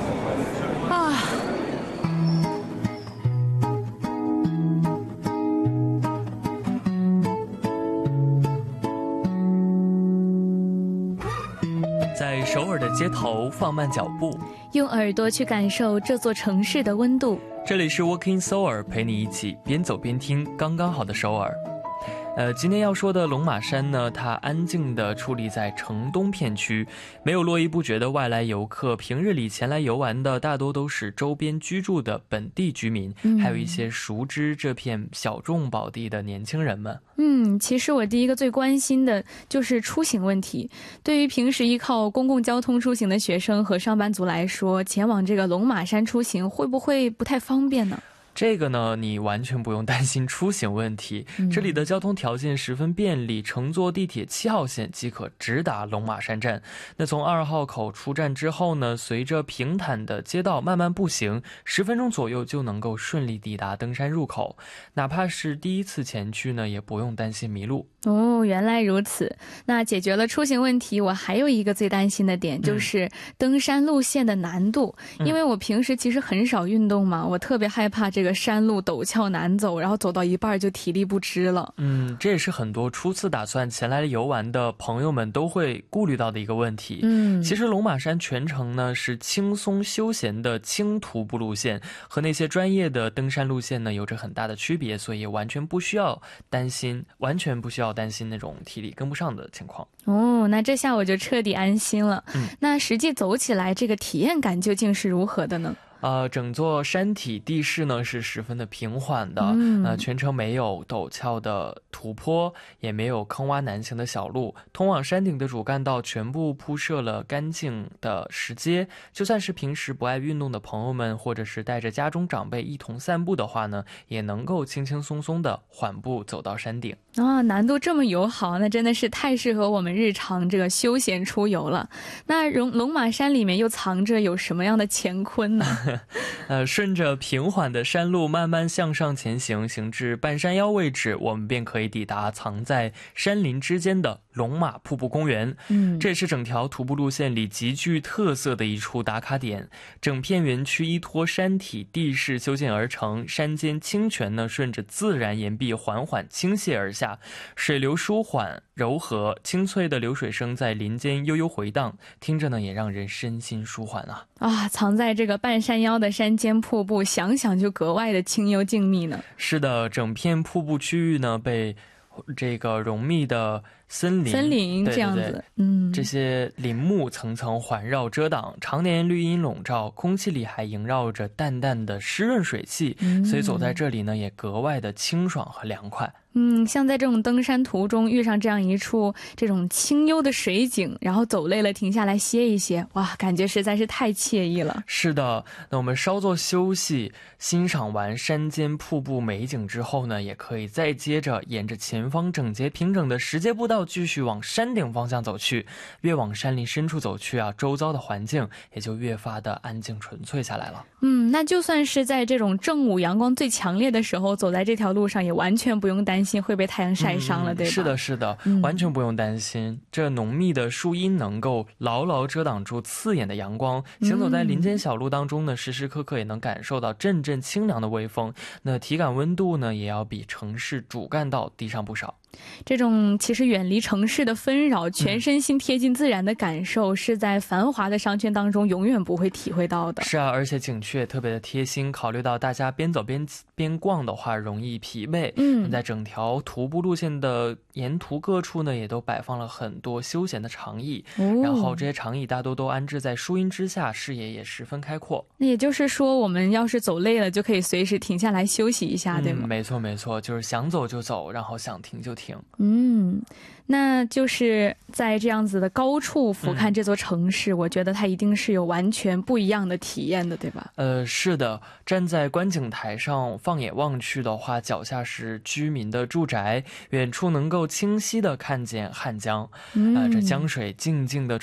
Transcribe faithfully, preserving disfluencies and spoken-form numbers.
啊。 在首尔的街头放慢脚步， 用耳朵去感受这座城市的温度。 这里是 Walking Seoul， 陪你一起边走边听刚刚好的首尔。呃，今天要说的龙马山呢，它安静地矗立在城东片区，没有络绎不绝的外来游客，平日里前来游玩的大多都是周边居住的本地居民，嗯、还有一些熟知这片小众宝地的年轻人们。 嗯，其实我第一个最关心的就是出行问题。对于平时依靠公共交通出行的学生和上班族来说，前往这个龙马山出行会不会不太方便呢？ 这个呢，你完全不用担心出行问题、嗯、这里的交通条件十分便利，乘坐地铁七号线即可直达龙马山站。那从二号口出站之后呢，随着平坦的街道慢慢步行，十分钟左右就能够顺利抵达登山入口。哪怕是第一次前去呢，也不用担心迷路。 哦，原来如此。那解决了出行问题，我还有一个最担心的点，就是登山路线的难度、嗯、因为我平时其实很少运动嘛，我特别害怕这个山路陡峭难走，然后走到一半就体力不支了。 嗯，这也是很多初次打算前来游玩的朋友们都会顾虑到的一个问题。嗯，其实龙马山全程呢是轻松休闲的轻徒步路线，和那些专业的登山路线呢有着很大的区别，所以完全不需要担心，完全不需要担心那种体力跟不上的情况。 哦，那这下我就彻底安心了。嗯，那实际走起来这个体验感究竟是如何的呢？ 呃，整座山体地势呢是十分的平缓的，嗯、呃，全程没有陡峭的土坡，也没有坑洼难行的小路，通往山顶的主干道全部铺设了干净的石阶，就算是平时不爱运动的朋友们，或者是带着家中长辈一同散步的话呢，也能够轻轻松松的缓步走到山顶。 啊、哦，难度这么友好，那真的是太适合我们日常这个休闲出游了。那龙龙马山里面又藏着有什么样的乾坤呢？ 呃，顺着平缓的山路慢慢向上前行，行至半山腰位置，我们便可以抵达藏在山林之间的龙马瀑布公园。嗯，这是整条徒步路线里极具特色的一处打卡点。整片园区依托山体地势修建而成，山间清泉呢顺着自然岩壁缓缓倾泻而下，水流舒缓柔和，清脆的流水声在林间悠悠回荡，听着呢也让人身心舒缓啊。 啊，藏在这个半山腰的山间瀑布，想想就格外的清幽静谧呢。 是的，整片瀑布区域呢被这个浓密的森林森林这样子，对对对，嗯， 这些林木层层环绕遮挡，常年绿荫笼罩，空气里还萦绕着淡淡的湿润水汽、嗯、所以走在这里呢也格外的清爽和凉快。 嗯，像在这种登山途中遇上这样一处这种清幽的水景，然后走累了停下来歇一歇，哇，感觉实在是太惬意了。 是的，那我们稍作休息，欣赏完山间瀑布美景之后呢，也可以再接着沿着前方整洁平整的石阶步道继续往山顶方向走去。越往山林深处走去啊，周遭的环境也就越发的安静纯粹下来了。 嗯，那就算是在这种正午阳光最强烈的时候，走在这条路上也完全不用担心会被太阳晒伤了、嗯、对吧？是的是的、嗯、完全不用担心，这浓密的树荫能够牢牢遮挡住刺眼的阳光，行走在林间小路当中呢、嗯、时时刻刻也能感受到阵阵清凉的微风，那体感温度呢也要比城市主干道低上不少。 这种其实远离城市的纷扰，全身心贴近自然的感受、嗯、是在繁华的商圈当中永远不会体会到的。 是啊，而且景区也特别的贴心，考虑到大家边走边边逛的话容易疲惫，嗯，在整条徒步路线的沿途各处呢也都摆放了很多休闲的长椅、哦、然后这些长椅大多都安置在树荫之下，视野也十分开阔。 那也就是说我们要是走累了就可以随时停下来休息一下、嗯、对吗？ 没错没错，就是想走就走，然后想停就停。 嗯，那就是在这样子的高处俯瞰这座城市、嗯、我觉得它一定是有完全不一样的体验的，对吧？ 呃，是的，站在观景台上放眼望去的话，脚下是居民的住宅，远处能够清晰的看见汉江、嗯呃、这江水静静的